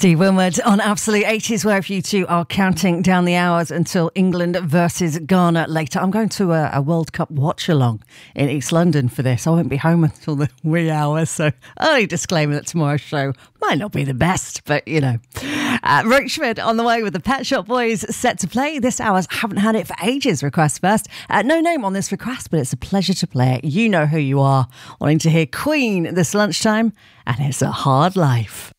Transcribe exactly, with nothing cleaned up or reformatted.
Steve Winwood on Absolute eighties, where if you two are counting down the hours until England versus Ghana later. I'm going to a, a World Cup watch-along in East London for this. I won't be home until the wee hours, so early disclaimer that tomorrow's show might not be the best, but you know. Uh, Rick Schmidt on the way with the Pet Shop Boys set to play. This hour's Haven't Had It for Ages request first. Uh, no name on this request, but it's a pleasure to play it. You know who you are. Wanting to hear Queen this lunchtime, and it's A Hard Life.